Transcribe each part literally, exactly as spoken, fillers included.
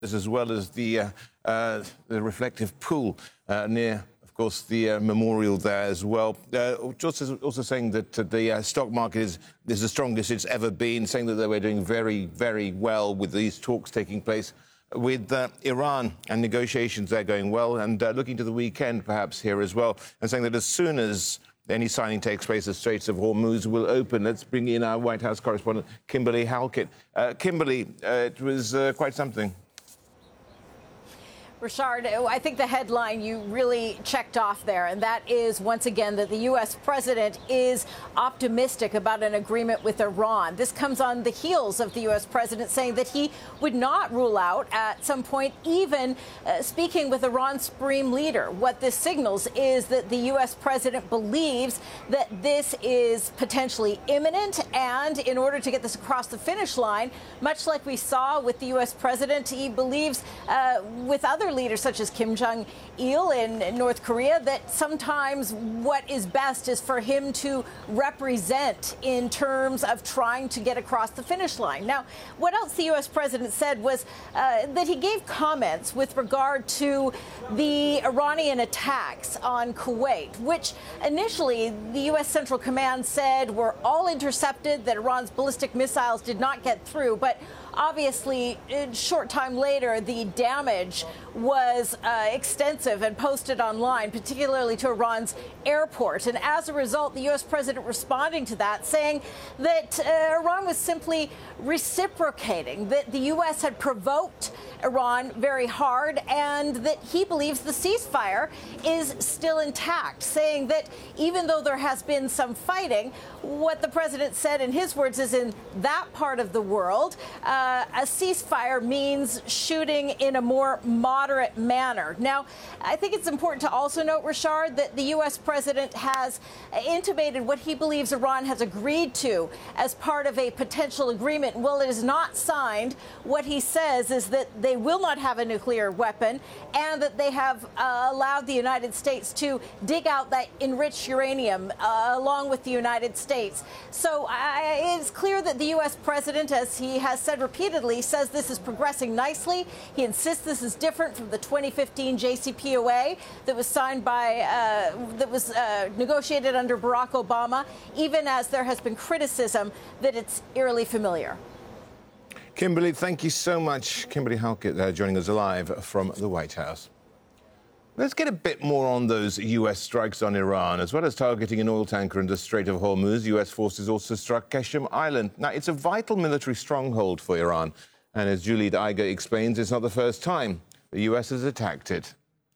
as well as the, uh, uh, the reflective pool uh, near, of course, the uh, memorial there as well. Uh, also, also saying that uh, the uh, stock market is, is the strongest it's ever been, saying that they were doing very, very well with these talks taking place with uh, Iran, and negotiations there going well, and uh, looking to the weekend perhaps here as well, and saying that as soon as any signing takes place, the Straits of Hormuz will open. Let's bring in our White House correspondent, Kimberly Halkett. Uh, Kimberly, uh, it was uh, quite something. Richard, I think the headline you really checked off there, and that is, once again, that the U S president is optimistic about an agreement with Iran. This comes on the heels of the U S president saying that he would not rule out at some point even uh, speaking with Iran's supreme leader. What this signals is that the U S president believes that this is potentially imminent, and in order to get this across the finish line, much like we saw with the U S president, he believes uh, with other leaders such as Kim Jong-il in North Korea that sometimes what is best is for him to represent in terms of trying to get across the finish line. Now, what else the U S president said was uh, that he gave comments with regard to the Iranian attacks on Kuwait, which initially the U S Central Command said were all intercepted, that Iran's ballistic missiles did not get through. But obviously, a short time later, the damage was uh, extensive and posted online, particularly to Iran's airport. And as a result, the U S president responding to that, saying that uh, Iran was simply reciprocating, that the U S had provoked Iran very hard, and that he believes the ceasefire is still intact, saying that even though there has been some fighting, what the president said in his words is in that part of the world, uh, a ceasefire means shooting in a more moderate manner. Now, I think it's important to also note, Richard, that the U S president has intimated what he believes Iran has agreed to as part of a potential agreement. While it is not signed, what he says is that they will not have a nuclear weapon, and that they have uh, allowed the United States to dig out that enriched uranium uh, along with the United States. So uh, it's clear that the U S president, as he has said repeatedly, says this is progressing nicely. He insists this is different from the twenty fifteen J C P O A that was signed by, uh, that was uh, negotiated under Barack Obama, even as there has been criticism that it's eerily familiar. Kimberly, thank you so much. Kimberly Halkett uh, joining us live from the White House. Let's get a bit more on those U S strikes on Iran. As well as targeting an oil tanker in the Strait of Hormuz, U S forces also struck Qeshm Island. Now, it's a vital military stronghold for Iran. And as Juliet Eiger explains, it's not the first time the U S has attacked it.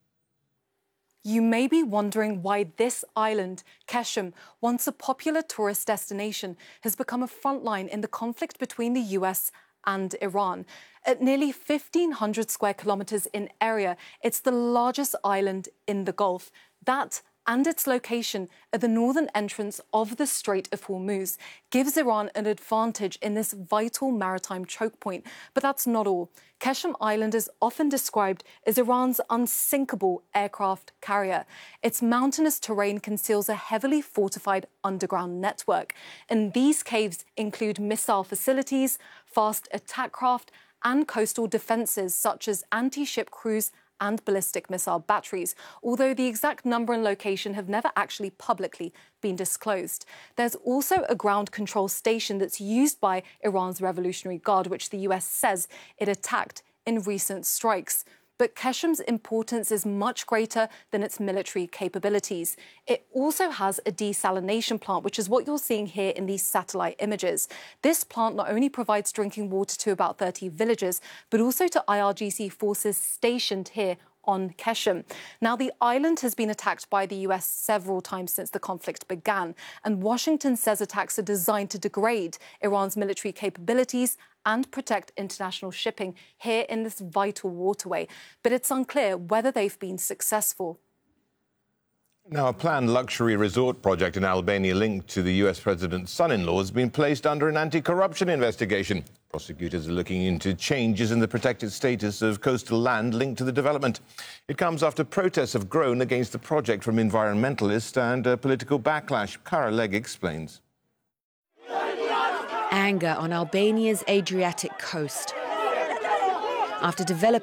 You may be wondering why this island, Qeshm, once a popular tourist destination, has become a front line in the conflict between the U S and Iran. At nearly fifteen hundred square kilometres in area, it's the largest island in the Gulf. That and its location at the northern entrance of the Strait of Hormuz gives Iran an advantage in this vital maritime choke point. But that's not all. Qeshm Island is often described as Iran's unsinkable aircraft carrier. Its mountainous terrain conceals a heavily fortified underground network. And these caves include missile facilities, fast attack craft, and coastal defences such as anti-ship cruise and ballistic missile batteries, although the exact number and location have never actually publicly been disclosed. There's also a ground control station that's used by Iran's Revolutionary Guard, which the U S says it attacked in recent strikes. But Qeshm's importance is much greater than its military capabilities. It also has a desalination plant, which is what you're seeing here in these satellite images. This plant not only provides drinking water to about thirty villages, but also to I R G C forces stationed here on Qeshm. Now, the island has been attacked by the U S several times since the conflict began, and Washington says attacks are designed to degrade Iran's military capabilities and protect international shipping here in this vital waterway. But it's unclear whether they've been successful. Now, a planned luxury resort project in Albania linked to the U S president's son-in-law has been placed under an anti-corruption investigation. Prosecutors are looking into changes in the protected status of coastal land linked to the development. It comes after protests have grown against the project from environmentalists and uh, political backlash. Cara Legg explains. Anger on Albania's Adriatic coast. After developers